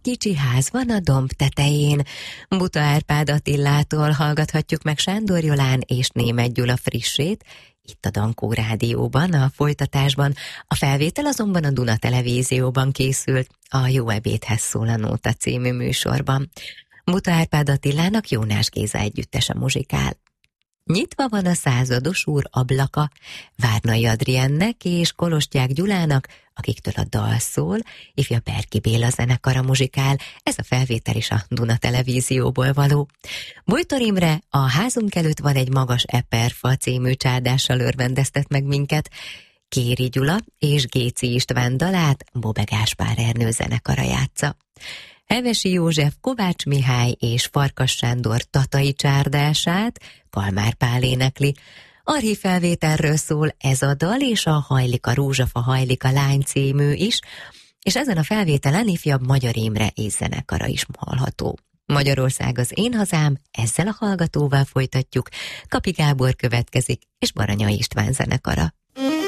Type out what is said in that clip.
kicsi ház van a domb tetején. Buta Árpád Attilától hallgathatjuk meg Sándor Jolán és Németh Gyula frissét, itt a Dankó Rádióban, a folytatásban. A felvétel azonban a Duna Televízióban készült, a Jó ebédhez szól a Nóta című műsorban. Buta Árpád Attilának Jónás Géza együttese muzsikál. Nyitva van a százados úr ablaka, Várnai Adriennek és Kolostyák Gyulának, akiktől a dal szól, ifja Berki Béla zenekara muzsikál, ez a felvétel is a Duna Televízióból való. Bojtor Imre a Házunk előtt van egy magas eperfa című csádással örvendeztet meg minket, Kéri Gyula és Géci István dalát Bóbe Gáspár Ernő zenekara játsza. Hevesi József, Kovács Mihály és Farkas Sándor tatai csárdását Kalmár Pál énekli. Archív felvételről szól ez a dal, és a Hajlik a rózsafa, hajlik a lány című is, és ezen a felvételen ifjabb Magyar Imre és zenekara is hallható. Magyarország az én hazám, ezzel a hallgatóval folytatjuk. Kapi Gábor következik, és Baranya István zenekara.